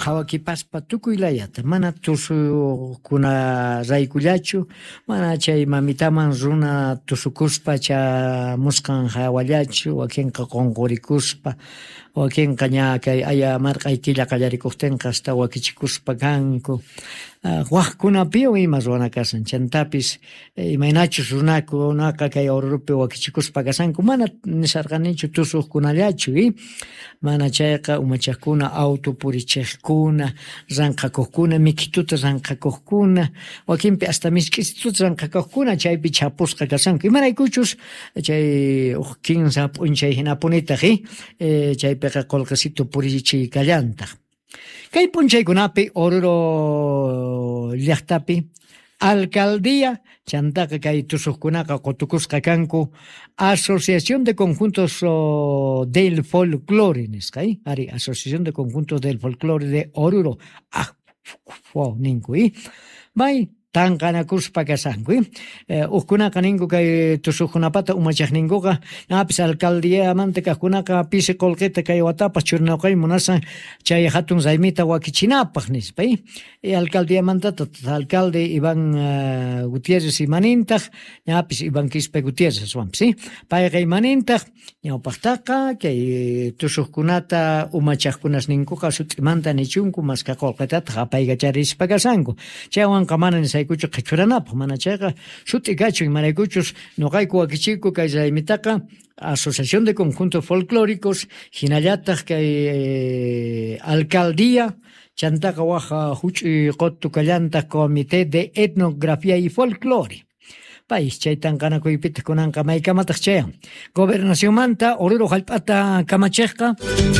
hawakipaspa tukuylayata mana tusukuna raykullachu mana chay mamitaman runa tusukuspa cha muskan hawallachu wakinqa qonqurikuspa wakinqa ña kay aya marqaykilla qallarikuqtinqa hasta wakichikuspa kanku waqkunapiwan ima ruwana kasan chantapis imaynachus runakunaqa kay Orurupi wakichikuspa kasanku mana nisarqanichu tusuqkunallachu mana chayqa umachaqkuna autopurichiqkuna ranqakuqkuna mikituta ranqakuqkuna wakinpi hasta misk'isituta ranqakuqkuna chaypi chapusqa kasanku imaraykuchus chay 15 p'unchay hinapunitaq chaypiqa qullqisito purichiykallantaq kay p'unchaykunapi Oruro llaqtapi alcaldía chantaqa kay tusuqkunaqa qutukusqa kanku Asociación de Conjuntos del Folclore nisqa ari Asociación de Conjuntos del Folclore de Oruro ninku may tanqanakuspa kasanku uqkunaqa ninku kay tusuqkunapata umachaqninkuqa ñapis alcaldiamanta kaqkunaqa pisi qullqita kay watapas churinawqay munasan chay hatun raymita wakichinapaq nispa alcaldiamantata alcalde Iván Gutiérrez imanintaq ñapis Iván Quispe Gutiérrez wampis payqa imanintaq ñawpaqtaqa kay tusuqkunata umachaqkunas ninkuqa sut'imanta nichunku masqa qullqitata payqa charispa kasanku chaywanqa mana saykuchu qichuranapaq mana chayqa sut'ikachu imaraykuchus nuqayku wakichiyku kay raymitaqa Asociación de Conjuntos Folclóricos hinallataq kay alcaldía chantaqa waqa huch'uy quttukallantaq Comité de Etnografía y Folclore país chay tanqanakuypita kunanqa maykamataq chayan gobernacionmanta Oruro hallp'ata kamachiqqa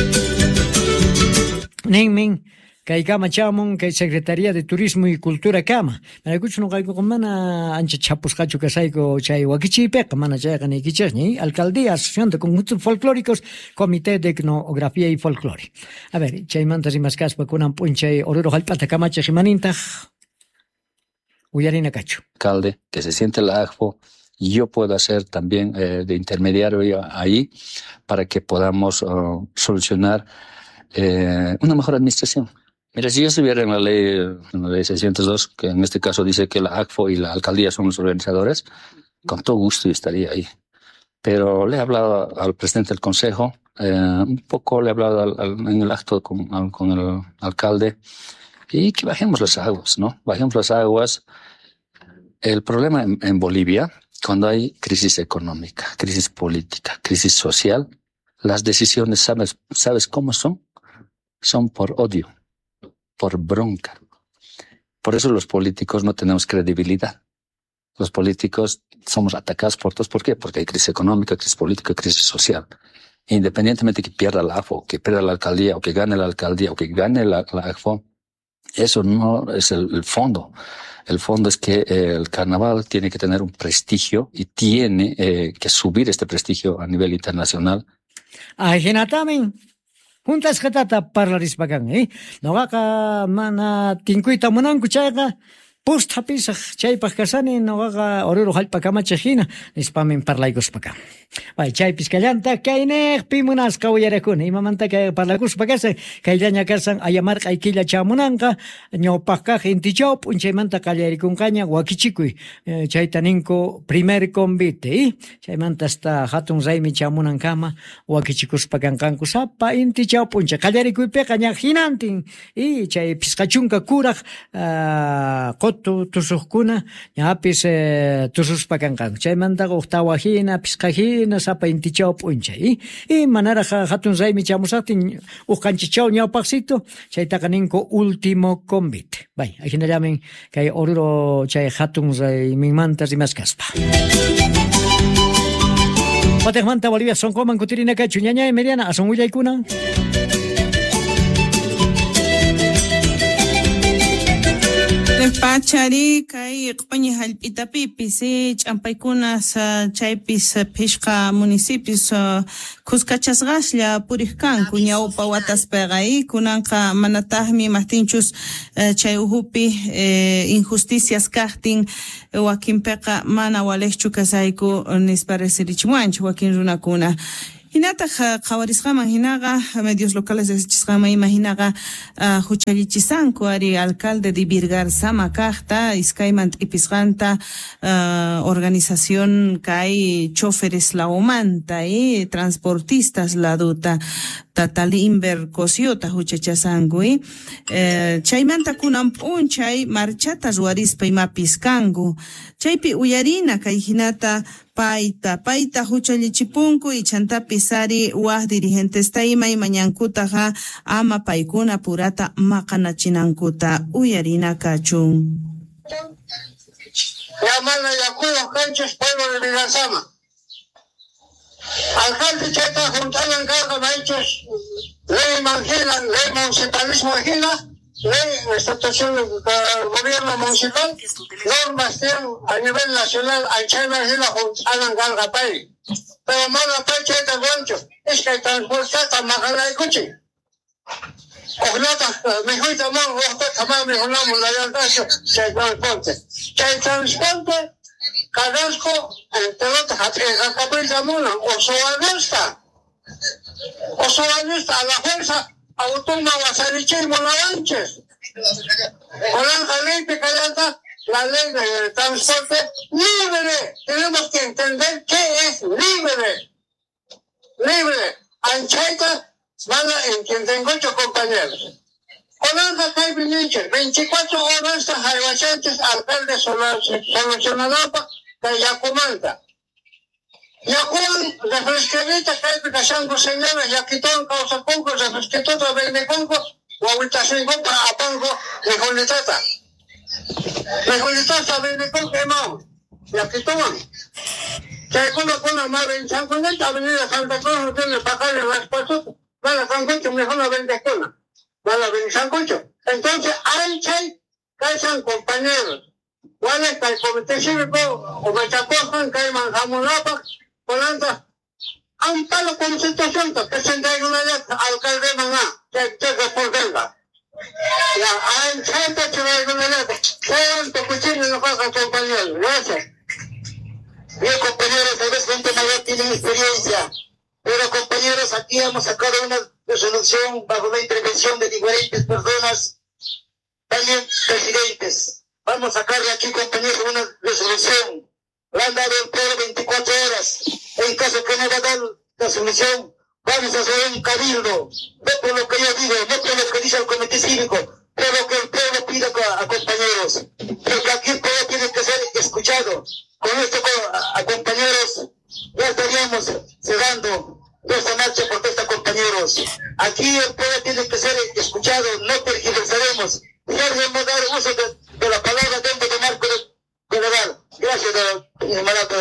ninmin kay kama chamun kay Secretaría de Turismo y Cultura kama maraykuchus nuqaykuqa mana ancha chapusqachu kasayku chay wakichiypiqa mana chayqa nikichaqñi Alcaldía Asociación de Conjuntos Folclóricos Comité de Etnografía y Folclore a ver chaymanta rimaskaspa kunan p'unchay Oruro hallp'ata kamachiq imanintaq uyarina kachu alcalde que se siente la AGFO yo puedo hacer también de intermediario ahí para que podamos solucionar una mejor administración. Mira, si yo estuviera en la ley 602, que en este caso dice que la AGFO y la alcaldía son los organizadores, con todo gusto yo estaría ahí. Pero le he hablado al presidente del consejo, un poco le he hablado en el acto con el alcalde, y que bajemos las aguas, ¿no? Bajemos las aguas. El problema en Bolivia, cuando hay crisis económica, crisis política, crisis social, las decisiones, ¿sabes cómo son? Son por odio, por bronca. Por eso los políticos no tenemos credibilidad. Los políticos somos atacados por todos. ¿Por qué? Porque hay crisis económica, crisis política, crisis social. Independientemente que pierda la AGFO, que pierda la alcaldía, o que gane la alcaldía, o que gane la AGFO, eso no es el fondo. El fondo es que el carnaval tiene que tener un prestigio y tiene que subir este prestigio a nivel internacional. Ajinatamin. Juntas katata parlarispakan, noqaqa mana tinkuyta munanku chayqa pusta pisaq chaypaq kasani noqaqa Oruro hallp'a kamachiq hina nispamin parlaykuspakan. Vay chaypis kallanta kayniqpi munasqa uyarakuna imamanta kay parlakuspa kasan kayllaña kasan ayamarqaykilla chamunanqa ñawpaqqa intichaw p'unchaymanta qallariykunqaña wakichikuy chayta ninku primer convite chaymanta hasta hatun raymi chamunankama wakichikuspa kanqanku sapa intichaw p'uncha qallarikuypiqa ña hinantin chay pisqachunka kuraq qutu tusuqkuna ñapis tususpa kanqanku chaymantaqa uqtawa hina pisqa hina sapa intichaw p'unchay manaraq hatun raymi chamusaqtin uqanchichaw ñawpaqsito chaytaqa ninku último convite vay ajinallamin kay Oruro chay hatun raymimanta rimaskaspa Patejmanta Bolivia sonqoman kutirinacachu ñañay Meriana ason willaykuna Pachari kay q'uñi hallp'itapipis ch'ampaykunas chaypis phishqa municipios kuskachasqaslla puriq kanku ñawpa wataspiqa kunanqa manataqmi mahtinchus chay uhupi injusticias kaqtin wakinpiqa mana waliqchu kasayku nispa risirichiwanchu wakin runakuna Hinata qawarisqaman hinaqa medios locales desichisqama imaginaqa huchallichisqanku ari alcalde de Virgarsama kaqta iskayman t'ipisqanta organización kay choferes laumanta y transportistas laduta Tatalimber Cosiota huchachasangu chaymanta kunan p'unchay marchata ruwarispa imapis kangu chaypi uyarina kay hinata paita huchallichipunku y chantapis ari waq dirigentes taymay mañankutaqa ama paykuna purata maqanachinankuta uyarina kachun. Llamana Yacuyo Canchos, pueblo de Virgarsama. Alcalde Cheta juntaron cargo hechos, ley Mangila, ley municipalismo Gila, ley estatutación del gobierno municipal, normas a nivel nacional, Anchana Gila juntaron carga pay. Pero mala pay Cheta Guancho, es que transporta Magana y Cuchi. Ojalá, mejor también, también mejoramos la verdad, se transporte. Que transporte, Carrasco, entre otras, a Capilla Mona, Osobanista, a la fuerza autónoma Basariche y Monavanches. Con la ley de Calanta, la ley de transporte libre. Tenemos que entender qué es libre. Libre. Anchaita, van a entender muchos compañeros. Holanda Caibiniche, 24 horas de Jaivachantes, alcalde solucionador de Yacumanta. Yacuman, refresquerita, Caipicasango, señores, Yaquitón, Causa Conco, refresquetota, Vende Conco, Guahuitasen Conco, Apango, Mejolitata. Mejolitata, Vende Conco, Emao, Yaquitón. Segundo con la madre en San Juanita, Avenida Santa Cruz, no tiene pagarle las pasos, van a San Concho, mejor la Vende Cona. Van a venir San Concho. Entonces, Anchay, Caisan compañeros. ¿Cuál es el comité cívico? O Machacosan, Caiman Jamonapa, Polanta. Amparo Constitución, que se entrega una ley alcalde Maná, que responda. La Anchay, que se entrega una ley. Sean tu cuchillo y no pagan compañeros. Gracias. Bien, compañeros, tal vez gente mayor tiene experiencia. Pero, compañeros, aquí hemos sacado una resolución bajo la intervención de diferentes personas, también presidentes. Vamos a sacarle aquí, compañeros, una resolución. Le han dado el pueblo 24 horas. En caso que no va a dar la solución, vamos a hacer un cabildo. No por lo que yo digo, no por lo que dice el comité cívico, pero lo que el pueblo pide a compañeros. Porque aquí el pueblo tiene que ser escuchado. Con esto, a compañeros, ya estaríamos cerrando nuestra marcha de protesta, compañeros. Aquí el pueblo tiene que ser escuchado, no tergiversaremos. Debemos dar uso de la palabra dentro del marco legal. Gracias, Malato.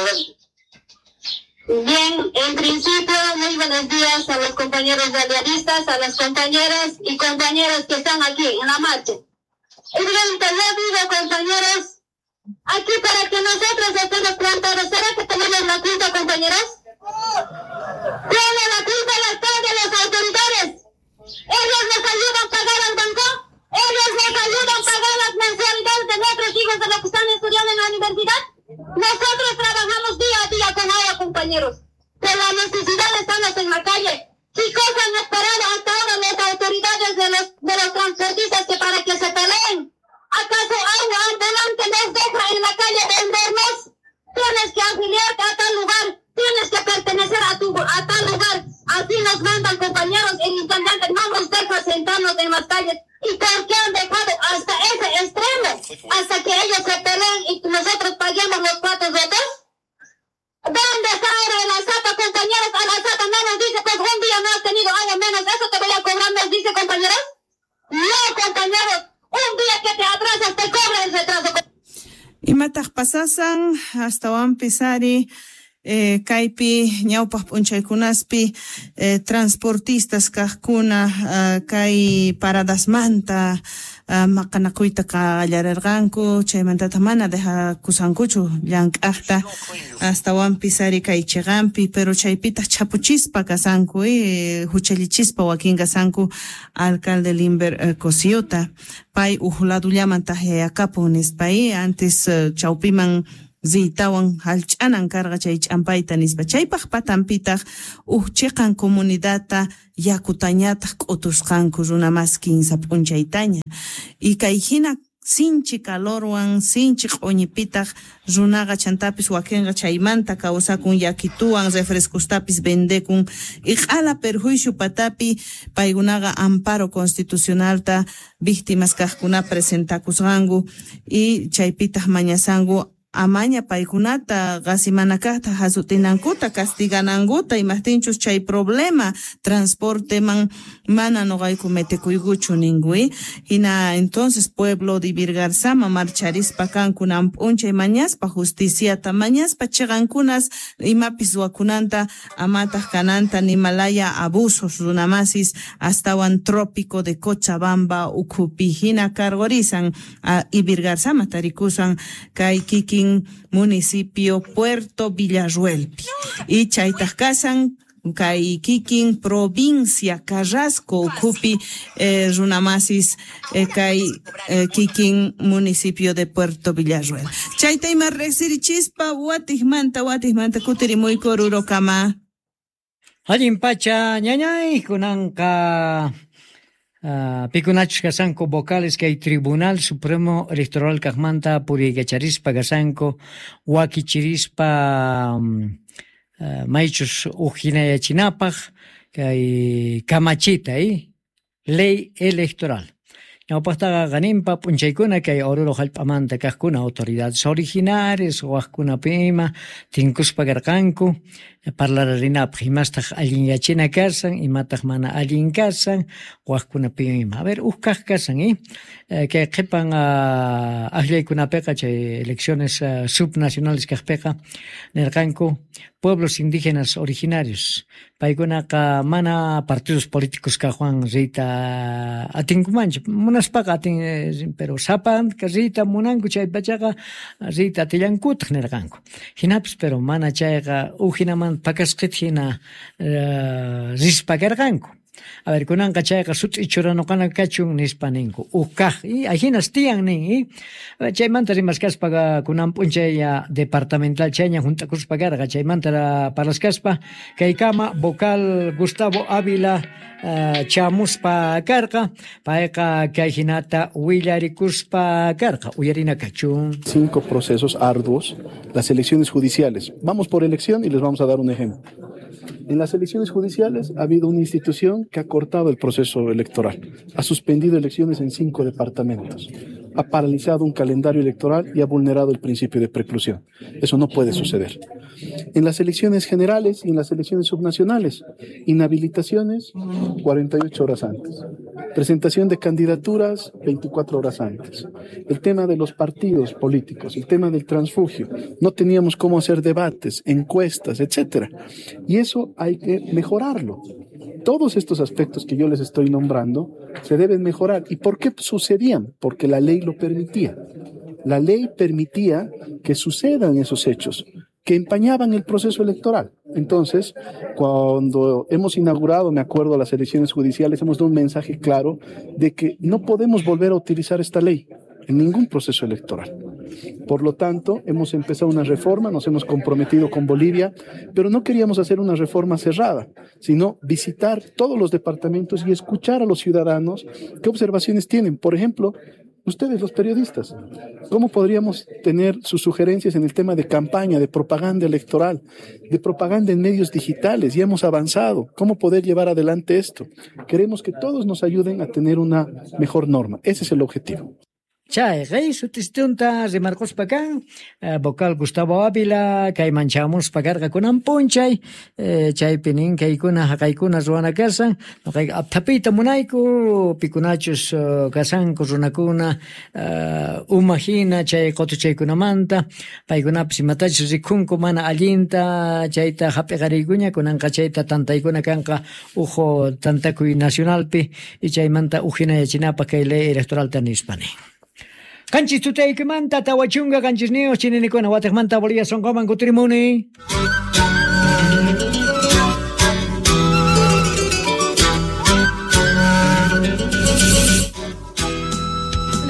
Bien, en principio, muy buenos días a los compañeros radialistas, a las compañeras y compañeros que están aquí en la marcha. Evidente, yo digo, compañeros, aquí para que nosotros estemos plantados, ¿será que tenemos la culpa, compañeros? Tiene la culpa de las autoridades. Ellos nos ayudan a pagar al banco. Ellos nos ayudan a pagar las mensualidades de nuestros hijos de los que están estudiando en la universidad. Nosotros trabajamos día a día con agua, compañeros. De la necesidad estamos en la calle. ¿Qué cosa han esperado hasta ahora las autoridades de los transportistas que para que se peleen? ¿Acaso agua ambulante nos deja en la calle vendernos? Tienes que afiliarte a tal lugar. Tienes que pertenecer a tal lugar. Así nos mandan, compañeros. El intendente no nos deja sentarnos en las calles. ¿Y por qué han dejado hasta ese extremo? Hasta que ellos se peleen y nosotros paguemos los platos rotos. ¿Dónde está ahora el ASAPA, compañeros? A la ASAPA no nos dice, pues un día no has tenido agua menos, eso te voy a cobrar, nos dice, compañeros. No, compañeros. Un día que te atrasas, te cobra el retraso. Y matak pasasan hasta Wampesari. Kaypi ñawpaq p'unchaykunaspi transportistas kaqkuna kay paradasmanta maqanakuyta qallarirqanku chaymantata mana dejakusankuchu llank'aqta astawan pisari kay chiqanpi pero chaypita chapuchispa kasanku huchallichispa wakin kasanku alcalde Limber Cosiota pay ujladullaman tahyayakapun nispay antes chawpiman zitawan halch'anan karqa chay ch'ampayta nispa chaypaq patampitaq chiqan comunidadta yakutañataq k'utusqanku runa mas 15 p'unchaytaña y kay hina sinchi calorwan sinchi q'uñipitaq runaqa chantapis wakinqa chaymanta kawsakun yakituwan refrescostapis vendekun y q'ala perjuicio patapi paykunaqa amparo constitucionalta víctimas kaqkuna presentakusqanku y chaypitaq mañasanku amaña paykunata gasimanakaqta hasutinankuta castiganankuta imastinchus chay problema transporteman mana noqayku metekuykuchu ningui hina entonces pueblo de Virgarsama marcharispa kankunan p'unchay mañaspa justiciata mañaspa chiqankunas imapis wakunanta amataq kananta nimalaya abusos runamasis astawan trópico de Cochabamba ukhupi hina kargorizan y Virgarsama tarikusan kay kiki municipio Puerto Villarruelpi y chaytaj kasan kay kikin provincia Carrasco ukupi runamasis kay kikin municipio de Puerto Villarruel chaytayma resirichispa watijmanta kutirimuyku rurokama allin pacha ñañay kunanqa pikunachus kasanku vocales kay Tribunal Supremo Electoral kaqmanta puriykacharispa kasanku wakichirispa maychus ujinayachinapaq kay kamachita ley electoral ñawpaqtaqa qaninpa p'unchaykuna kay Oruro hallp'amanta kaqkuna autoridades originarias waqkunapima tinkuspa karqanku parlarinapaq imastaq allinyachina kasan imataq mana allin kasan waqkunapima a ver kaq kasan kay qhipan aqllaykunapiqa chay elecciones subnacionales kaqpiqa nirqanku pueblos indígenas originarios paykunaqa mana partidos políticos kaqwan riyta atinkumanchu munaspaqa pero sapan riyta munanku chay pachaqa riyta atillankutaq nirqanku hinapis pero mana chayqa hinaman pakasqit hina rispa karqanku a ver kunanqa chayqa sut'ichuranoqana kachun nispa ninku kaq ahinas tiyan nin chaymanta rimaskaspa kunan p'unchay departamental chayña juntakuspa karqa chaymanta parlaskaspa kay kama vocal Gustavo Ávila chamuspa karqa payqa kay hinata willarikuspa karqa uyarina kachun 5 procesos arduos las elecciones judiciales vamos por elección y les vamos a dar un ejemplo. En las elecciones judiciales ha habido una institución que ha cortado el proceso electoral, ha suspendido elecciones en 5 departamentos, ha paralizado un calendario electoral y ha vulnerado el principio de preclusión. Eso no puede suceder. En las elecciones generales y en las elecciones subnacionales, inhabilitaciones 48 horas antes, presentación de candidaturas 24 horas antes. El tema de los partidos políticos, el tema del transfugio, no teníamos cómo hacer debates, encuestas, etcétera. Y eso hay que mejorarlo. Todos estos aspectos que yo les estoy nombrando se deben mejorar. ¿Y por qué sucedían? Porque la ley lo permitía. La ley permitía que sucedan esos hechos, que empañaban el proceso electoral. Entonces, cuando hemos inaugurado, me acuerdo, las elecciones judiciales, hemos dado un mensaje claro de que no podemos volver a utilizar esta ley en ningún proceso electoral. Por lo tanto, hemos empezado una reforma, nos hemos comprometido con Bolivia, pero no queríamos hacer una reforma cerrada, sino visitar todos los departamentos y escuchar a los ciudadanos qué observaciones tienen. Por ejemplo, ustedes, los periodistas, ¿cómo podríamos tener sus sugerencias en el tema de campaña, de propaganda electoral, de propaganda en medios digitales? Ya hemos avanzado. ¿Cómo poder llevar adelante esto? Queremos que todos nos ayuden a tener una mejor norma. Ese es el objetivo. Chay, sutistunta rimarquspa kan vocal Gustavo Ávila kay manchamuspa karqa kunan p'unchay chaypi nin kaykuna haqaykuna ruwana kasan noqayqa aptapiyta munayku pikunachus kasanku runakuna umahina chay qotuchaykunamanta paykunapas imatachus rikunku mana allinta chayta hap'iqariykuña kunanqa chayta tantaykuna kanqa ujo tantakuy nacionalpi y chaymanta ujinayachinapaq kay ley electoralta nispani. Kanchis tutaykumanta tawachunga kanchis nios chininikuna watiqmanta Bolivia sonqoman kutirimuni.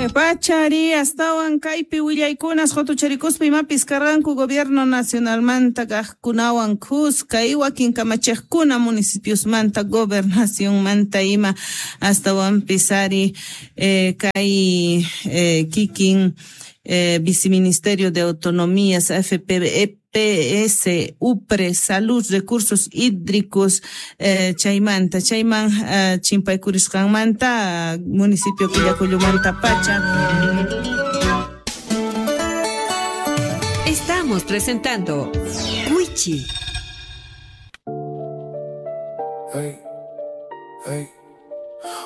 Pachari astawan kaypi willaykunas hotucharikuspa imapis karranku gobierno nacional manta kaqkunawan kuska y wakin kamachiqkuna municipios manta gobernación manta ima astawan pisari kay kikin viceministerio de autonomías EPS, UPRE, salud, recursos hídricos, chaymanta, chayman, chimpaykurisqanmanta, municipio Quillaculumanta, Pacha. Estamos presentando Wichi. Hey, hey.